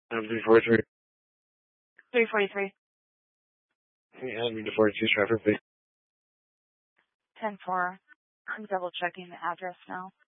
343. 343. Add me to 42 traffic, please. 10-4. I'm double checking the address now.